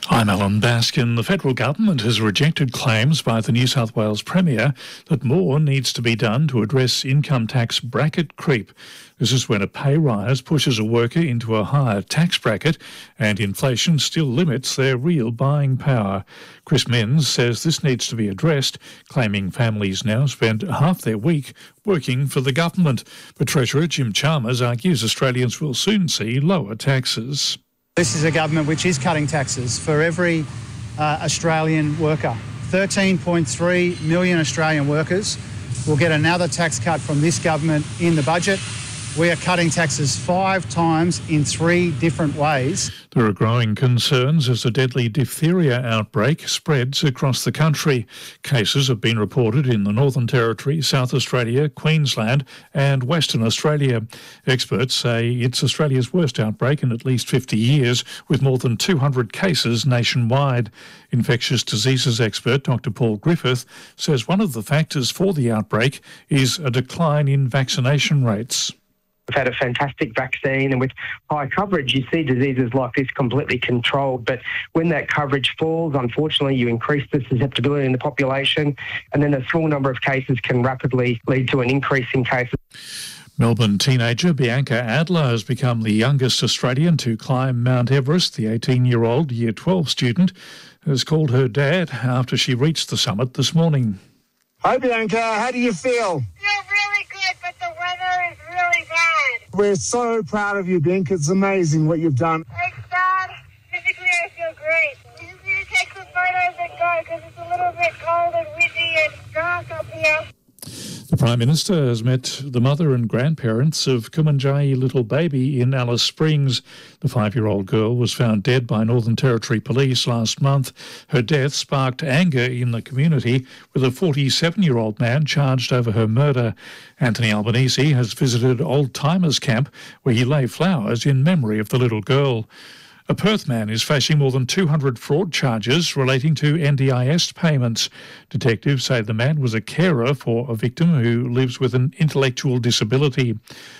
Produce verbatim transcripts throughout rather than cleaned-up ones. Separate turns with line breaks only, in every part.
I'm Alan Baskin. The federal government has rejected claims by the New South Wales Premier that more needs to be done to address income tax bracket creep. This is when a pay rise pushes a worker into a higher tax bracket and inflation still limits their real buying power. Chris Minns says this needs to be addressed, claiming families now spend half their week working for the government. But Treasurer Jim Chalmers argues Australians will soon see lower taxes.
This is a government which is cutting taxes for every uh, Australian worker. thirteen point three million Australian workers will get another tax cut from this government in the budget. We are cutting taxes five times in three different ways.
There are growing concerns as a deadly diphtheria outbreak spreads across the country. Cases have been reported in the Northern Territory, South Australia, Queensland and Western Australia. Experts say it's Australia's worst outbreak in at least fifty years, with more than two hundred cases nationwide. Infectious diseases expert Doctor Paul Griffith says one of the factors for the outbreak is a decline in vaccination rates.
We've had a fantastic vaccine, and with high coverage, you see diseases like this completely controlled. But when that coverage falls, unfortunately, you increase the susceptibility in the population, and then a small number of cases can rapidly lead to an increase in cases.
Melbourne teenager Bianca Adler has become the youngest Australian to climb Mount Everest. The eighteen-year-old Year twelve student has called her dad after she reached the summit this morning.
Hi, Bianca. How do you feel?
Feel really good, but the weather is really bad.
We're so proud of you, Bianca. It's amazing what you've done.
Thanks, Dad. Physically, I feel great. We just need to take some photos and go because it's a little bit cold and windy and dark up here.
The Prime Minister has met the mother and grandparents of Kumanjayi little baby in Alice Springs. The five-year-old girl was found dead by Northern Territory Police last month. Her death sparked anger in the community, with a forty-seven-year-old man charged over her murder. Anthony Albanese has visited Old Timers Camp, where he lay flowers in memory of the little girl. A Perth man is facing more than two hundred fraud charges relating to N D I S payments. Detectives say the man was a carer for a victim who lives with an intellectual disability.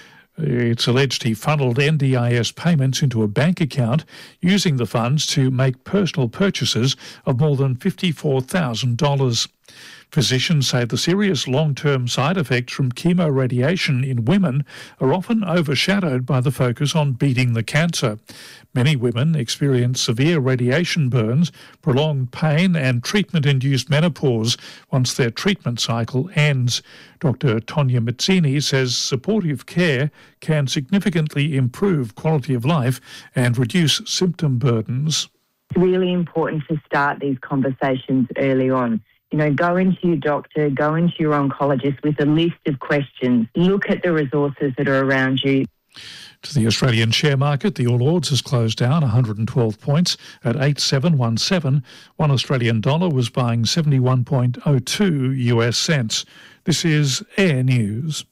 It's alleged he funneled N D I S payments into a bank account, using the funds to make personal purchases of more than fifty-four thousand dollars. Physicians say the serious long-term side effects from chemoradiation in women are often overshadowed by the focus on beating the cancer. Many women experience severe radiation burns, prolonged pain and treatment-induced menopause once their treatment cycle ends. Doctor Tonya Mazzini says supportive care can significantly improve quality of life and reduce symptom burdens.
It's really important to start these conversations early on. You know, go into your doctor, go into your oncologist with a list of questions. Look at the resources that are around you.
To the Australian share market, the All Ords has closed down one hundred twelve points at eight seven one seven. One Australian dollar was buying seventy-one point oh two U S cents. This is Air News.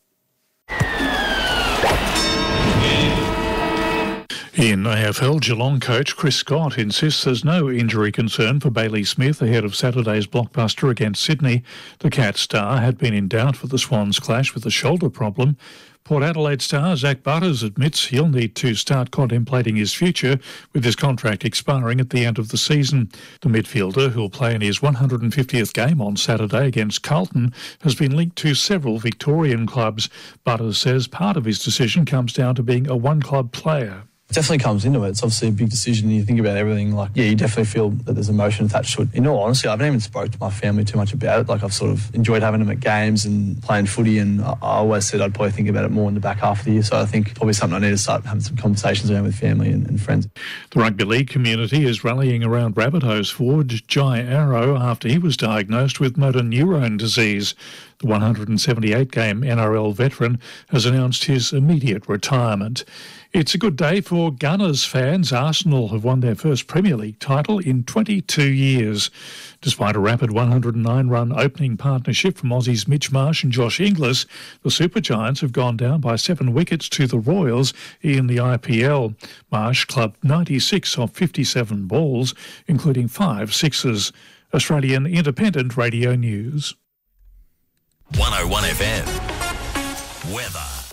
In A F L, Geelong coach Chris Scott insists there's no injury concern for Bailey Smith ahead of Saturday's blockbuster against Sydney. The Cats star had been in doubt for the Swans clash with a shoulder problem. Port Adelaide star Zach Butters admits he'll need to start contemplating his future with his contract expiring at the end of the season. The midfielder, who'll play in his one hundred fiftieth game on Saturday against Carlton, has been linked to several Victorian clubs. Butters says part of his decision comes down to being a one-club player.
Definitely comes into it. It's obviously a big decision. You think about everything. Like, yeah, you definitely feel that there's emotion attached to it. In all honesty, I haven't even spoke to my family too much about it. Like, I've sort of enjoyed having them at games and playing footy, and I always said I'd probably think about it more in the back half of the year. So I think probably something I need to start having some conversations around with family and, and friends.
The rugby league community is rallying around Rabbitohs forward Jai Arrow after he was diagnosed with motor neurone disease. The one hundred seventy-eight game N R L veteran has announced his immediate retirement. It's a good day for Gunners fans. Arsenal have won their first Premier League title in twenty-two years. Despite a rapid one hundred nine run opening partnership from Aussies Mitch Marsh and Josh Inglis, the Super Giants have gone down by seven wickets to the Royals in the I P L. Marsh clubbed ninety-six off fifty-seven balls, including five sixes. Australian Independent Radio News.
one oh one F M. Weather.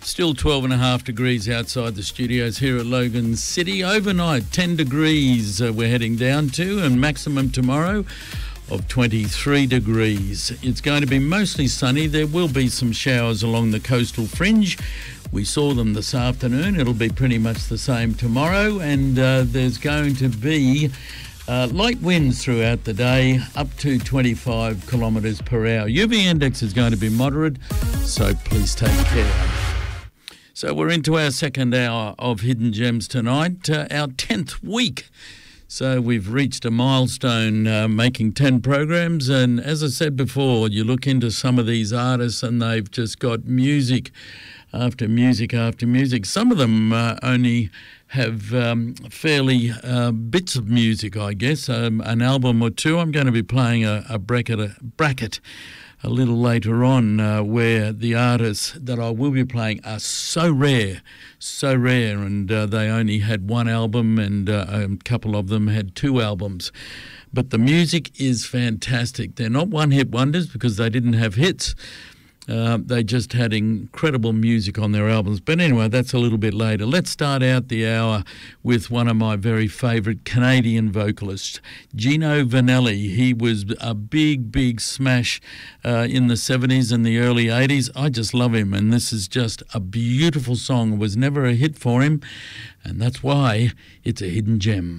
Still twelve and a half degrees outside the studios here at Logan City. Overnight, ten degrees uh, we're heading down to, and maximum tomorrow of twenty-three degrees. It's going to be mostly sunny. There will be some showers along the coastal fringe. We saw them this afternoon. It'll be pretty much the same tomorrow, and uh, there's going to be uh, light winds throughout the day, up to twenty-five kilometres per hour. U V index is going to be moderate, so please take care. So we're into our second hour of Hidden Gems tonight, uh, our tenth week. So we've reached a milestone, uh, making ten programs. And as I said before, you look into some of these artists and they've just got music after music after music. Some of them uh, only have um, fairly uh, bits of music, I guess, um, an album or two. I'm going to be playing a, a bracket, a bracket a little later on uh, where the artists that I will be playing are so rare, so rare, and uh, they only had one album, and uh, a couple of them had two albums. But the music is fantastic. They're not one-hit wonders because they didn't have hits. Uh, they just had incredible music on their albums. But anyway, that's a little bit later. Let's start out the hour with one of my very favourite Canadian vocalists, Gino Vannelli. He was a big, big smash uh, in the seventies and the early eighties. I just love him, and this is just a beautiful song. It was never a hit for him, and that's why it's a hidden gem.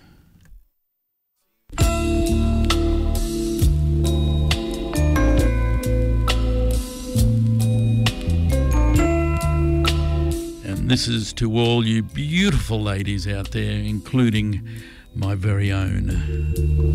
This is to all you beautiful ladies out there, including my very own.